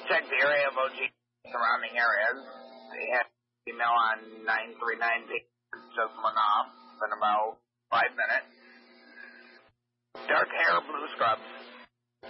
check the area of OG surrounding areas. They had email on 939 just went off in about 5 minutes. Dark hair, blue scrubs.